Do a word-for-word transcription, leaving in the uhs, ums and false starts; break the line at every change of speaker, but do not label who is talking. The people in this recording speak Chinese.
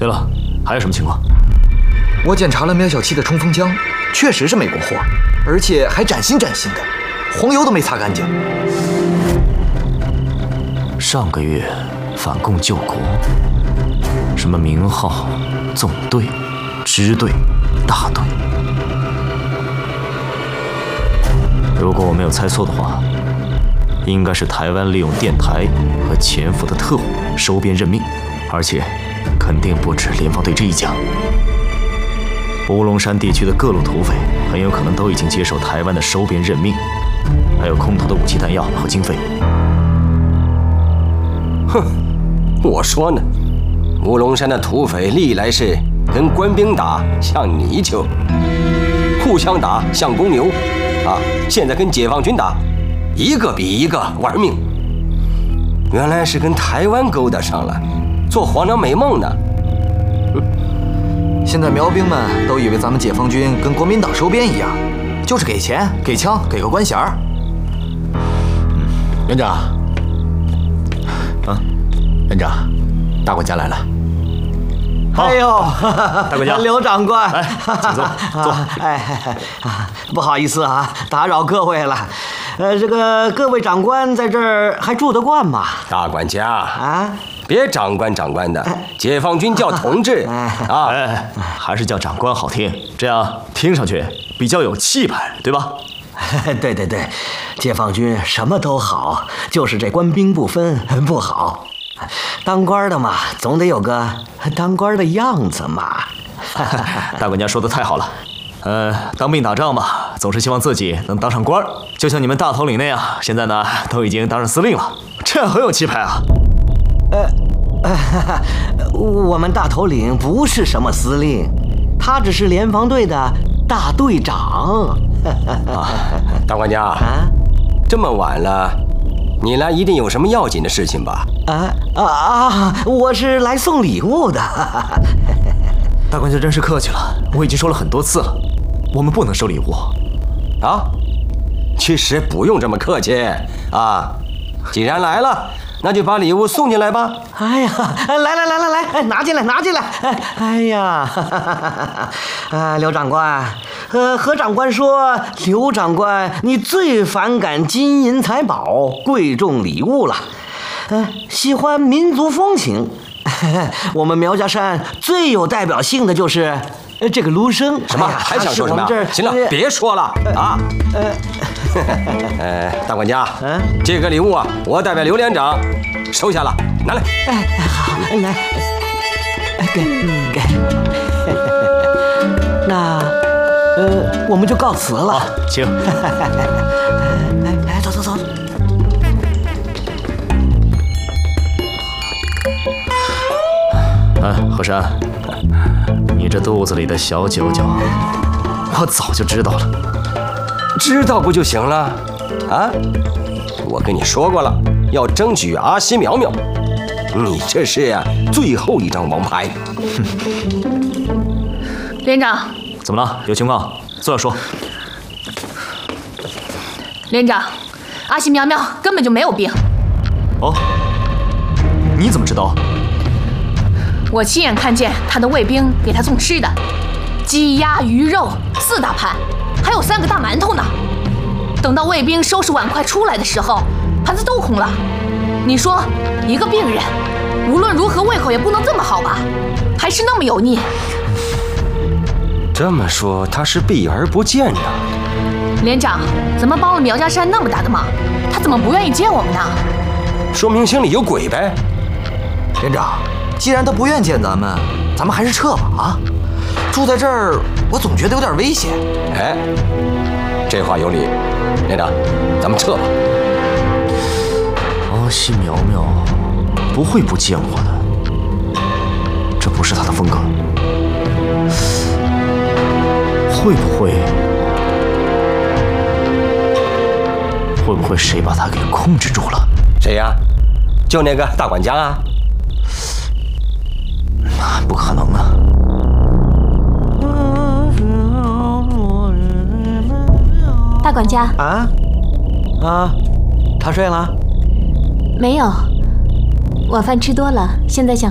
对了，还有什么情况？
我检查了苗小七的冲锋枪，确实是美国货，而且还崭新崭新的，红油都没擦干净。
上个月反共救国，什么名号、纵队、支队、大队。如果我没有猜错的话，应该是台湾利用电台和潜伏的特务收编任命，而且肯定不止联防队这一家。乌龙山地区的各路土匪很有可能都已经接受台湾的收编任命，还有空投的武器弹药和经费。
哼，我说呢，乌龙山的土匪历来是跟官兵打像泥鳅，互相打像公牛，啊，现在跟解放军打，一个比一个玩命。原来是跟台湾勾搭上了，做黄粱美梦呢。
现在苗兵们都以为咱们解放军跟国民党收编一样，就是给钱、给枪、给个官衔儿。
连长，啊，连长，大管家来了。
哎呦，
大管家，
刘长官，
来，请坐，坐。
哎，不好意思啊，打扰各位了。呃，这个各位长官在这儿还住得惯吗？
大管家
啊，
别长官长官的，解放军叫同志啊，
哎，还是叫长官好听，这样听上去比较有气派，对吧？
对对对，解放军什么都好，就是这官兵不分不好。当官的嘛，总得有个当官的样子嘛。
大管家说的太好了。呃，当兵打仗嘛，总是希望自己能当上官儿，就像你们大头领那样，现在呢都已经当上司令了，这样很有气派啊。
呃，呃我们大头领不是什么司令，他只是联防队的大队长。
啊，大管家，
啊，
这么晚了，你来一定有什么要紧的事情吧？
啊啊啊！我是来送礼物的。
大管家真是客气了，我已经说了很多次了，我们不能收礼物。
啊，其实不用这么客气啊，既然来了，那就把礼物送进来吧。
哎呀，来来来来来，哎，拿进来拿进来。哎哎呀，啊，刘长官，呃，何长官说，刘长官你最反感金银财宝、贵重礼物了，呃，喜欢民族风情。我们苗家山最有代表性的就是这个芦笙。
什么？还想说什么？行了，别说了啊！呃，呃，大管家，嗯，这个礼物啊，我代表刘连长收下了，拿来。
哎，好，来，给给。那，呃，我们就告辞了。
好，请。
来来，走走走。
哎，和山，你这肚子里的小九九，我早就知道了。
知道不就行了？啊，我跟你说过了，要争取阿西苗苗。你这是呀、啊，最后一张王牌。
连长，
怎么了？有情况坐下说。
连长，阿西苗苗根本就没有病。
哦，你怎么知道？
我亲眼看见他的卫兵给他送吃的，鸡鸭鱼肉四大盘，还有三个大馒头呢。等到卫兵收拾碗筷出来的时候，盘子都空了。你说，一个病人，无论如何胃口也不能这么好吧？还是那么油腻。
这么说，他是避而不见的。
连长，咱们帮了苗家山那么大的忙，他怎么不愿意见我们呢？
说明心里有鬼呗。
连长。既然他不愿见咱们，咱们还是撤吧啊！住在这儿，我总觉得有点危险。
哎，这话有理，连长，咱们撤吧。
阿西苗苗不会不见我的，这不是他的风格。会不会？会不会谁把他给控制住了？
谁呀？就那个大管家啊？
不可能啊！
大管家
啊啊，他睡了？
没有，晚饭吃多了，现在想。